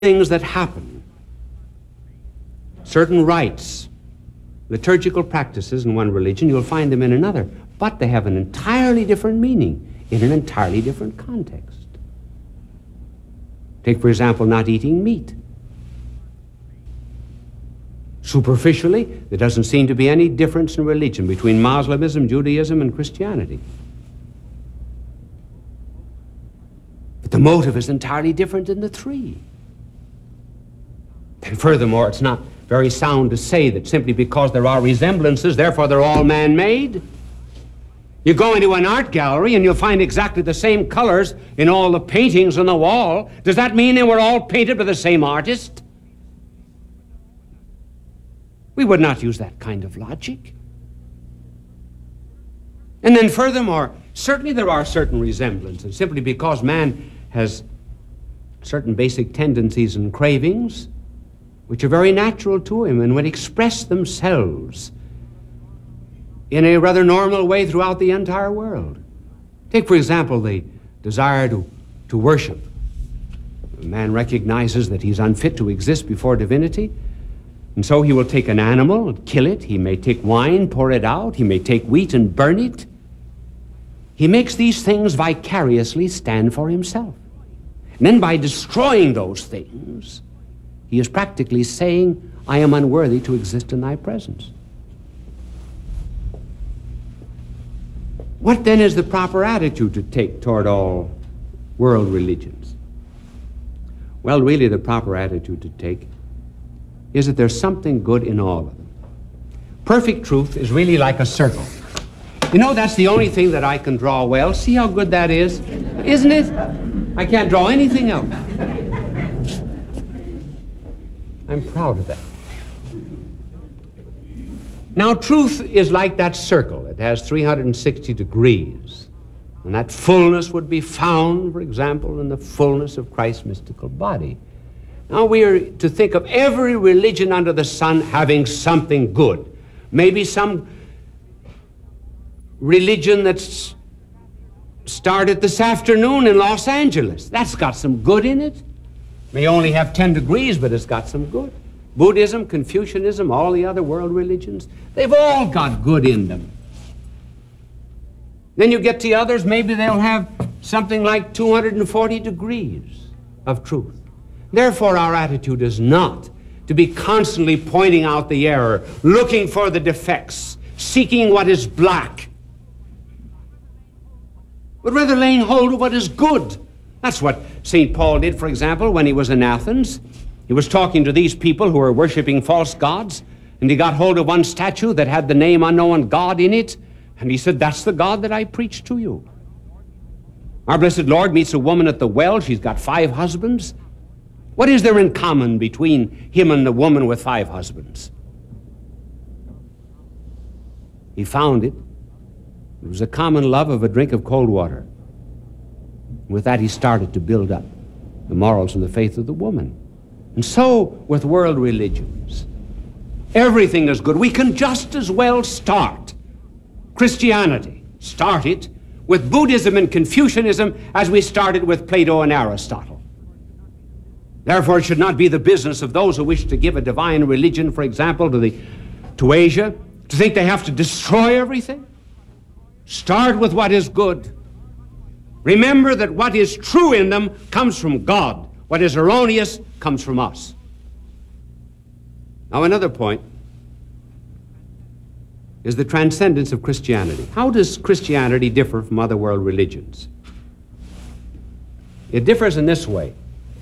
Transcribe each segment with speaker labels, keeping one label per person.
Speaker 1: things that happen, certain rites, liturgical practices in one religion, you'll find them in another, but they have an entirely different meaning in an entirely different context. Take, for example, not eating meat. Superficially, there doesn't seem to be any difference in religion between Moslemism, Judaism, and Christianity. But the motive is entirely different in the three. And furthermore, it's not very sound to say that simply because there are resemblances, therefore they're all man-made. You go into an art gallery and you'll find exactly the same colors in all the paintings on the wall. Does that mean they were all painted by the same artist? We would not use that kind of logic. And then furthermore, certainly there are certain resemblances, simply because man has certain basic tendencies and cravings which are very natural to him and would express themselves in a rather normal way throughout the entire world. Take, for example, the desire to worship. A man recognizes that he's unfit to exist before divinity, and so he will take an animal and kill it. He may take wine, pour it out. He may take wheat and burn it. He makes these things vicariously stand for himself. And then by destroying those things, he is practically saying, I am unworthy to exist in thy presence. What then is the proper attitude to take toward all world religions? Well, really the proper attitude to take is that there's something good in all of them. Perfect truth is really like a circle. You know, that's the only thing that I can draw well. See how good that is? Isn't it? I can't draw anything else. I'm proud of that. Now, truth is like that circle. It has 360 degrees. And that fullness would be found, for example, in the fullness of Christ's mystical body. Now, we are to think of every religion under the sun having something good. Maybe some religion that's started this afternoon in Los Angeles. That's got some good in it. May only have 10 degrees, but it's got some good. Buddhism, Confucianism, all the other world religions, they've all got good in them. Then you get to others, maybe they'll have something like 240 degrees of truth. Therefore, our attitude is not to be constantly pointing out the error, looking for the defects, seeking what is black, but rather laying hold of what is good. That's what St. Paul did, for example, when he was in Athens. He was talking to these people who were worshiping false gods, and he got hold of one statue that had the name unknown God in it, and he said, that's the God that I preach to you. Our blessed Lord meets a woman at the well. She's got 5 husbands. What is there in common between him and the woman with 5 husbands? He found it. It was a common love of a drink of cold water. With that, he started to build up the morals and the faith of the woman. And so, with world religions, everything is good. We can just as well start Christianity, start it with Buddhism and Confucianism as we started with Plato and Aristotle. Therefore, it should not be the business of those who wish to give a divine religion, for example, to Asia, to think they have to destroy everything. Start with what is good. Remember that what is true in them comes from God. What is erroneous comes from us. Now, another point is the transcendence of Christianity. How does Christianity differ from other world religions? It differs in this way.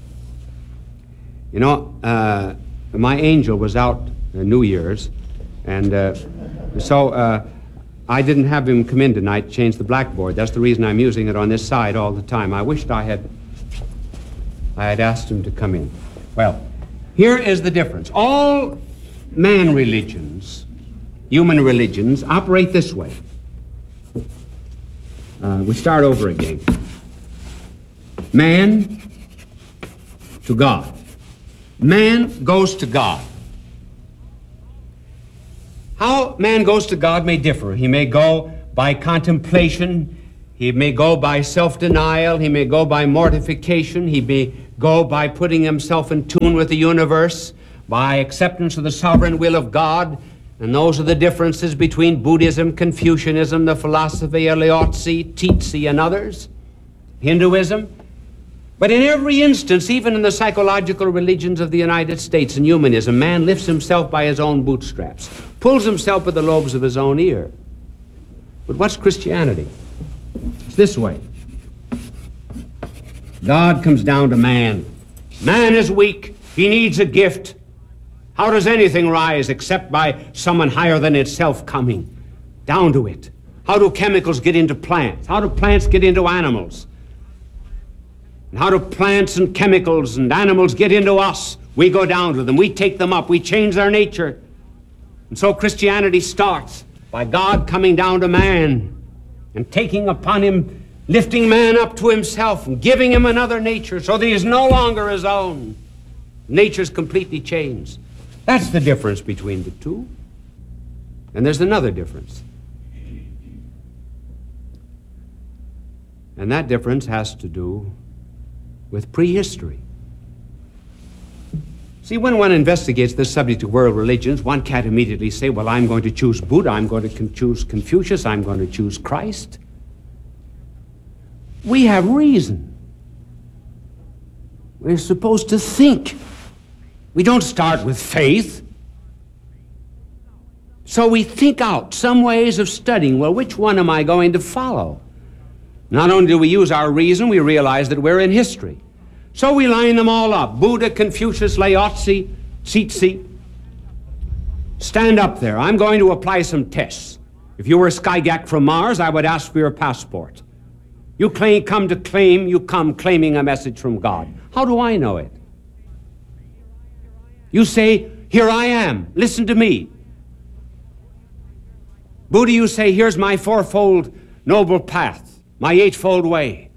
Speaker 1: You know, my angel was out New Year's, and so I didn't have him come in tonight to change the blackboard. That's the reason I'm using it on this side all the time. I wished I had asked him to come in. Well, here is the difference. All man religions, human religions, operate this way. We start over again. Man to God. Man goes to God. How man goes to God may differ. He may go by contemplation. He may go by self-denial. He may go by mortification. He may go by putting himself in tune with the universe, by acceptance of the sovereign will of God. And those are the differences between Buddhism, Confucianism, the philosophy of Lao-Tzu, Tzu, and others, Hinduism. But in every instance, even in the psychological religions of the United States and humanism, man lifts himself by his own bootstraps, pulls himself with the lobes of his own ear. But what's Christianity? It's this way. God comes down to man. Man is weak. He needs a gift. How does anything rise except by someone higher than itself coming down to it? How do chemicals get into plants? How do plants get into animals? And how do plants and chemicals and animals get into us? We go down to them. We take them up. We change their nature. And so Christianity starts by God coming down to man and taking upon him, lifting man up to himself and giving him another nature so that he is no longer his own. Nature's completely changed. That's the difference between the two. And there's another difference. And that difference has to do with prehistory. See, when one investigates the subject of world religions, one can't immediately say, well, I'm going to choose Buddha, I'm going to choose Confucius, I'm going to choose Christ. We have reason. We're supposed to think. We don't start with faith. So we think out some ways of studying. Well, which one am I going to follow? Not only do we use our reason, we realize that we're in history. So we line them all up. Buddha, Confucius, Lao-Tzu, Tzu. Stand up there. I'm going to apply some tests. If you were a Skygak from Mars, I would ask for your passport. You come claiming a message from God. How do I know it? You say, here I am, listen to me. Buddha, you say, here's my fourfold noble path, my eightfold way.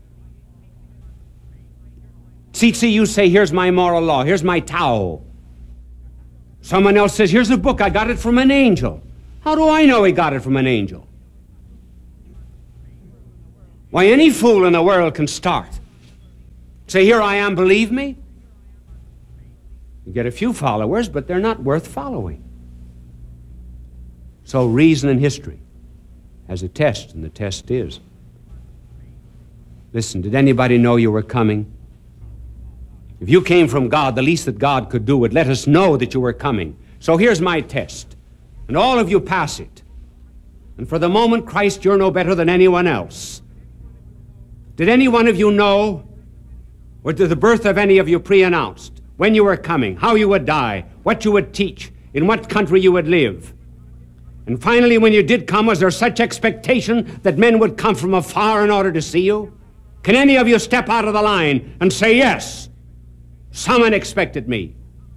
Speaker 1: Tzu, you say, here's my moral law, here's my Tao. Someone else says, here's a book, I got it from an angel. How do I know he got it from an angel? Why, any fool in the world can start. Say, here I am, believe me. You get a few followers, but they're not worth following. So reason and history has a test, and the test is, listen, did anybody know you were coming? If you came from God, the least that God could do would let us know that you were coming. So here's my test, and all of you pass it. And for the moment, Christ, you're no better than anyone else. Did any one of you know, or did the birth of any of you pre-announced, when you were coming, how you would die, what you would teach, in what country you would live? And finally, when you did come, was there such expectation that men would come from afar in order to see you? Can any of you step out of the line and say, yes, someone expected me?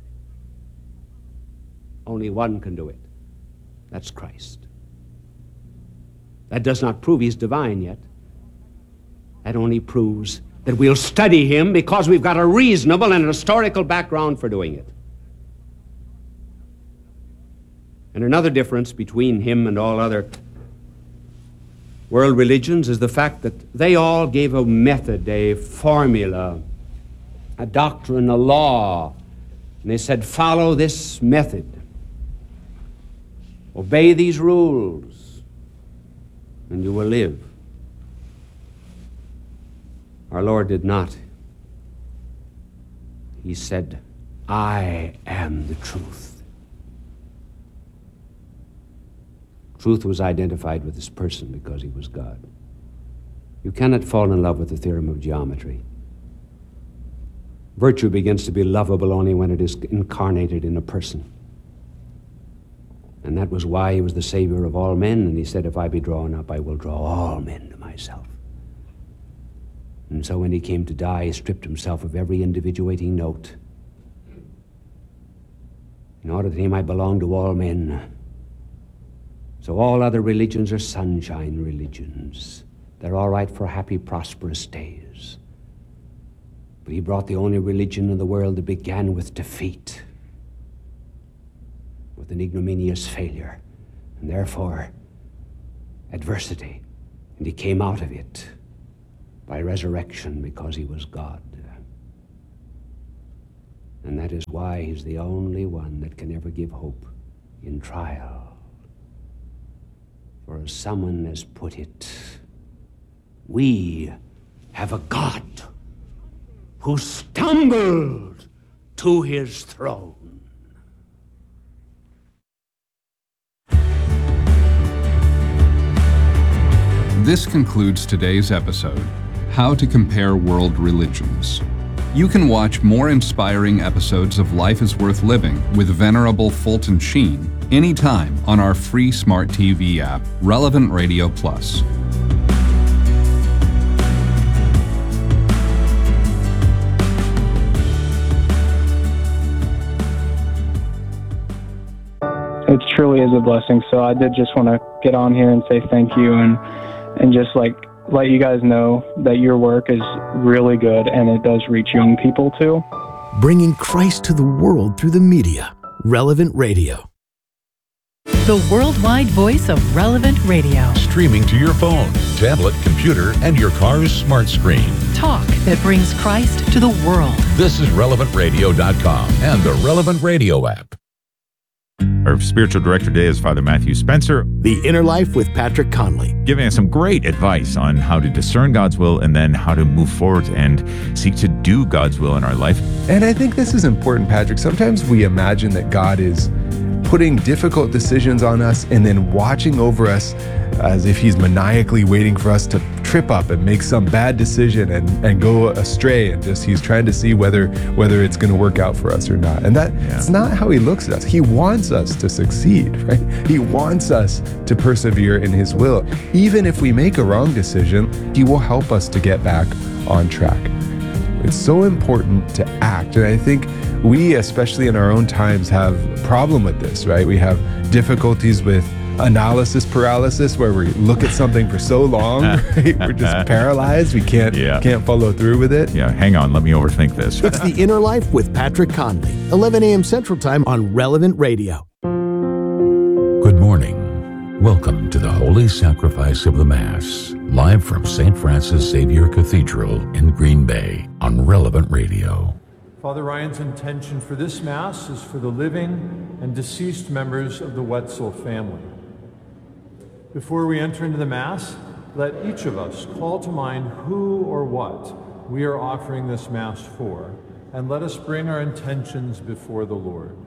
Speaker 1: Only one can do it. That's Christ. That does not prove he's divine yet. That only proves that we'll study him because we've got a reasonable and historical background for doing it. And another difference between him and all other world religions is the fact that they all gave a method, a formula, a doctrine, a law. And they said, follow this method. Obey these rules, and you will live. Our Lord did not. He said, I am the truth. Truth was identified with his person because he was God. You cannot fall in love with the theorem of geometry. Virtue begins to be lovable only when it is incarnated in a person. And that was why he was the Savior of all men, and he said, if I be drawn up, I will draw all men to myself. And so when he came to die, he stripped himself of every individuating note in order that he might belong to all men. So all other religions are sunshine religions. They're all right for happy, prosperous days. But he brought the only religion in the world that began with defeat, with an ignominious failure, and therefore adversity. And he came out of it by resurrection because he was God. And that is why he's the only one that can ever give hope in trial. For as someone has put it, we have a God who stumbled to his throne.
Speaker 2: This concludes today's episode, How to Compare World Religions. You can watch more inspiring episodes of Life is Worth Living with Venerable Fulton Sheen anytime on our free smart TV app, Relevant Radio Plus.
Speaker 3: It truly is a blessing. So I did just want to get on here and say thank you and just let you guys know that your work is really good and it does reach young people too.
Speaker 4: Bringing Christ to the world through the media. Relevant Radio.
Speaker 5: The worldwide voice of Relevant Radio.
Speaker 6: Streaming to your phone, tablet, computer, and your car's smart screen.
Speaker 5: Talk that brings Christ to the world.
Speaker 6: This is RelevantRadio.com and the Relevant Radio app.
Speaker 7: Our spiritual director today is Father Matthew Spencer.
Speaker 4: The Inner Life with Patrick Conley.
Speaker 7: Giving us some great advice on how to discern God's will and then how to move forward and seek to do God's will in our life.
Speaker 8: And I think this is important, Patrick. Sometimes we imagine that God is putting difficult decisions on us and then watching over us as if he's maniacally waiting for us to trip up and make some bad decision and go astray, and just he's trying to see whether it's going to work out for us or not. And that's not how he looks at us. He wants us to succeed, right? He wants us to persevere in his will. Even if we make a wrong decision, he will help us to get back on track. It's so important to act. And I think we, especially in our own times, have a problem with this, right? We have difficulties with analysis paralysis, where we look at something for so long, right? We're just paralyzed. We can't follow through with it.
Speaker 7: Yeah, hang on, let me overthink this.
Speaker 4: It's The Inner Life with Patrick Conley, 11 a.m. Central Time on Relevant Radio.
Speaker 6: Good morning. Welcome to the Holy Sacrifice of the Mass, live from St. Francis Xavier Cathedral in Green Bay on Relevant Radio.
Speaker 9: Father Ryan's intention for this Mass is for the living and deceased members of the Wetzel family. Before we enter into the Mass, let each of us call to mind who or what we are offering this Mass for, and let us bring our intentions before the Lord.